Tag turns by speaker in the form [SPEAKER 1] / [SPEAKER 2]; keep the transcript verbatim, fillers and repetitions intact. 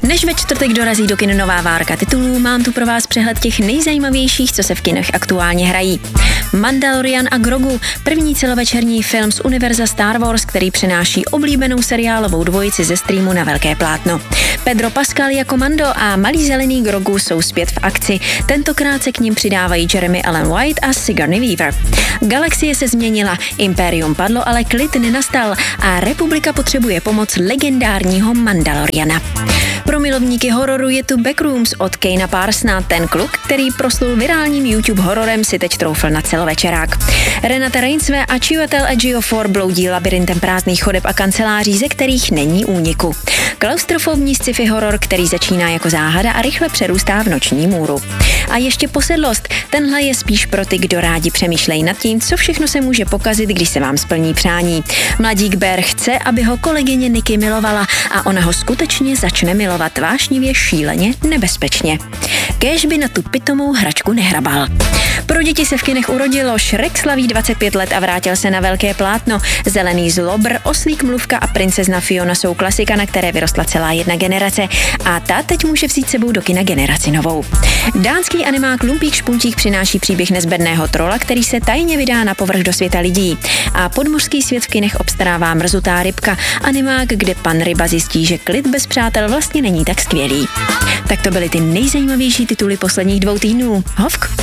[SPEAKER 1] Než ve čtvrtek dorazí do kin nová várka titulů, mám tu pro vás přehled těch nejzajímavějších, co se v kinech aktuálně hrají. Mandalorian a Grogu, první celovečerní film z univerza Star Wars, který přenáší oblíbenou seriálovou dvojici ze streamu na velké plátno. Pedro Pascal jako Mando a malý zelený Grogu jsou zpět v akci. Tentokrát se k ním přidávají Jeremy Allen White a Sigourney Weaver. Galaxie se změnila, impérium padlo, ale klid nenastal a republika potřebuje pomoc legendárního Mandaloriana. Pro milovníky hororu je tu Backrooms od Kejna Parsona, ten kluk, který proslul virálním YouTube hororem, si teď troufl na celovečerák. Renata Reinsve a Chiwetel Ejiofor bloudí labirintem prázdných chodeb a kanceláří, ze kterých není úniku. Klaustrofobní sci-fi horor, který začíná jako záhada a rychle přerůstá v noční můru. A ještě posedlost, tenhle je spíš pro ty, kdo rádi přemýšlejí nad tím, co všechno se může pokazit, když se vám splní přání. Mladík Bear chce, aby ho kolegyně Nikki milovala a ona ho skutečně začne milovat vášnivě, šíleně, nebezpečně. Kéž by na tu pitomou hračku nehrabal. Pro děti se v kinech urodilo, Shrek slaví dvacet pět let a vrátil se na velké plátno. Zelený zlobr, oslík mluvka a princezna Fiona jsou klasika, na které vyrostla celá jedna generace a ta teď může vzít sebou do kina generaci novou. Dánský animák Lumpík Špuntík přináší příběh nezbedného trola, který se tajně vydá na povrch do světa lidí. A podmořský svět v kinech obstarává Mrzutá rybka, animák, kde pan ryba zjistí, že klid bez přátel vlastně není tak skvělý. Tak to byly ty nejzajímavější tituly posledních dvou týdnů. Hovk!